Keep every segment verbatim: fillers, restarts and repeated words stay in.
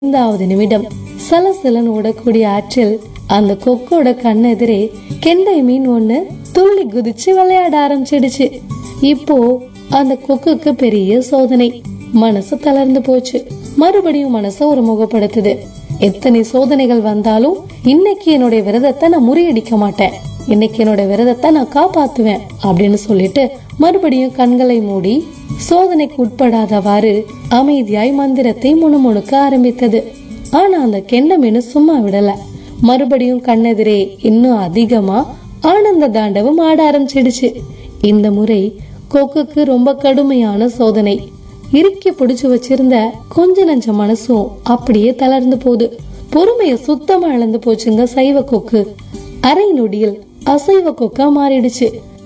ஐந்தாவது நிமிடம் சலசலன் ஓடக்கூடிய ஆற்றில் அந்த கொக்கோட கண்ணெதிரே கெண்டை மீன் ஒண்ணு துள்ளி குதிச்சு விளையாட ஆரம்பிச்சிடுச்சு. இப்போ அந்த கொக்குக்கு பெரிய சோதனை. மனசு தளர்ந்து போச்சு. மறுபடியும் மனசை ஒரு முகப்படுத்துது. எத்தனை சோதனைகள் வந்தாலும் இன்னைக்கு என்னுடைய விரதத்தை நான் முறியடிக்க மாட்டேன், இன்னைக்கு என்னோட விரதத்தை நான் காப்பாத்துவேன் அப்படின்னு சொல்லிட்டு மறுபடியும் கண்களை மூடி சோதனைக்கு உட்படாதவாறு அமைதியாய் மந்திரத்தை முணுமுணுக்க ஆரம்பித்தது. ஆனா அந்த கெண்டை மீன் சும்மா விடல. மறுபடியும் கண்ணெதிரே இன்னும் அதிகமா ஆனந்த தாண்டவம் ஆட ஆரம்பிச்சிடுச்சு. இந்த முறை கொக்குக்கு ரொம்ப கடுமையான சோதனை. இறுக்கி பிடிச்சு வச்சிருந்த கொஞ்ச நஞ்ச மனசும் அப்படியே தளர்ந்து போகுது. பொறுமைய சுத்தமா இழந்து போச்சுங்க சைவ கொக்கு. அரை நொடியில் அசைவ கொக்கா மாறிடுச்சு.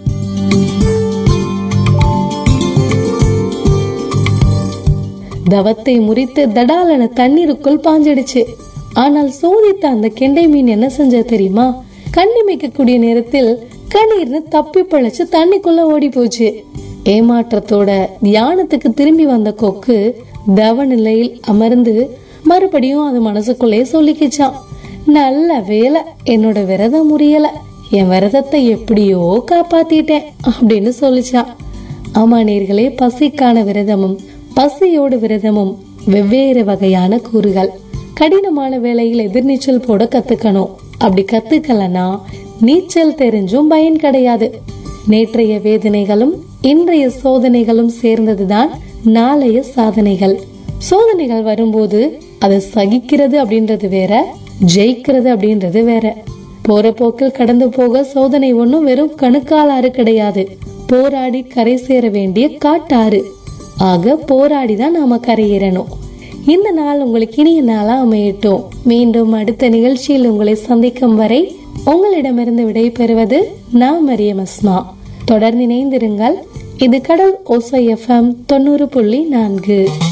தவத்தை முறித்து தடாலன தண்ணீருக்குள் பாஞ்சிடுச்சு. ஆனால் சோதித்த அந்த கெண்டை மீன் என்ன செஞ்ச தெரியுமா? கண்ணிமைக்க கூடிய நேரத்தில் கண்ணீர்னு தப்பி பழச்சு தண்ணிக்குள்ள ஓடி போச்சு. ஏமாற்றத்தோட தியானத்துக்கு திரும்பி வந்த கொக்கு தவ நிலையில் அமர்ந்து மறுபடியும் அது மனசுக்குள்ளே சொல்லிக்கிச்சான், நல்ல வேலை, என்னோட விரதம் முறியல, என் விரதத்தை எப்படியோ காப்பாத்திட்டேன் அப்படின்னு சொல்லிச்சான். ஆமா நேர்களே, பசிக்கான விரதமும் பசியோடு விரதமும் வெவ்வேறு வகையான கூறுகள். கடினமான வேளையில் எதிர்நீச்சல் போட கத்துக்கணும். அப்படி கத்துக்கலனா நீச்சல் தெரிஞ்சும் பயன் கிடையாது. நேற்றைய வேதனைகளும் இன்றைய சோதனைகளும் சேர்ந்ததுதான் நாளைய சாதனைகள். சோதனைகள் வரும்போது அதை சகிக்கிறது அப்படின்றது வேற, ஜெயிக்கிறது அப்படின்றது வேற. போற போக்கில் கடந்து போக சோதனை ஒண்ணும் வெறும் கணுக்காலாறு கிடையாது, போராடி கரை சேர வேண்டிய காட்டாறு. ஆக போராடிதான் நாம கரையேறணும். இந்த நாள் உங்களுக்கு இனிய நாளா அமையட்டும். மீண்டும் அடுத்த நிகழ்ச்சியில் உங்களை சந்திக்கும் வரை உங்களிடமிருந்து விடை பெறுவது நான் மரியம் அஸ்மா. தொடர்ந்து இணைந்திருங்கள். இது கடல் ஓசை எஃப்எம் தொண்ணூறு புள்ளி நான்கு.